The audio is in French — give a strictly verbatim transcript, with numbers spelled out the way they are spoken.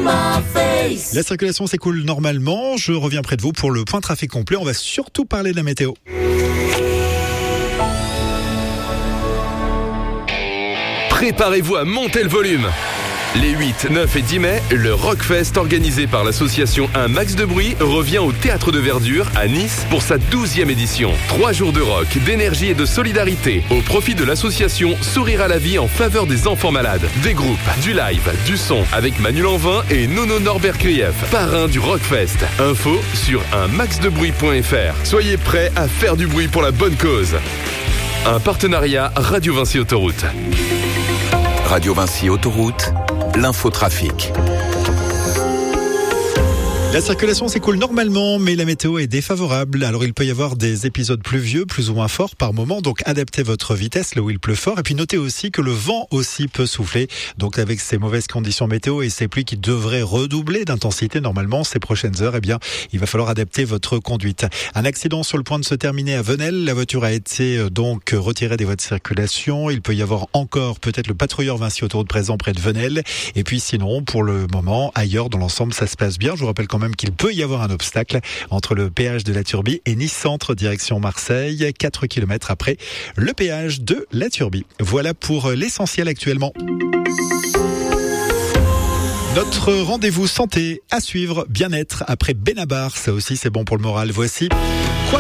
my face. La circulation s'écoule normalement. Je reviens près de vous pour le point trafic complet. On va surtout parler de la météo. Préparez-vous à monter le volume. Les huit, neuf et dix mai, le Rockfest organisé par l'association Un Max de Bruit revient au Théâtre de Verdure à Nice pour sa douzième édition. Trois jours de rock, d'énergie et de solidarité au profit de l'association Sourire à la vie en faveur des enfants malades. Des groupes, du live, du son avec Manu Lanvin et Nono Norbert Krief, parrain du Rockfest. Info sur un max de bruit point f r. Soyez prêts à faire du bruit pour la bonne cause. Un partenariat Radio Vinci Autoroute. Radio Vinci Autoroute, l'infotrafic. La circulation s'écoule normalement, mais la météo est défavorable. Alors il peut y avoir des épisodes pluvieux, plus ou moins forts par moment. Donc adaptez votre vitesse là où il pleut fort. Et puis notez aussi que le vent aussi peut souffler. Donc avec ces mauvaises conditions météo et ces pluies qui devraient redoubler d'intensité normalement ces prochaines heures, eh bien il va falloir adapter votre conduite. Un accident sur le point de se terminer à Venelle. La voiture a été donc retirée des voies de circulation. Il peut y avoir encore peut-être le patrouilleur Vinci Autoroute présent près de Venelle. Et puis sinon, pour le moment, ailleurs dans l'ensemble, ça se passe bien. Je vous rappelle quand même qu'il peut y avoir un obstacle entre le péage de la Turbie et Nice Centre direction Marseille, quatre kilomètres après le péage de la Turbie. Voilà pour l'essentiel actuellement. Notre rendez-vous santé à suivre, bien-être après Benabar, ça aussi c'est bon pour le moral. Voici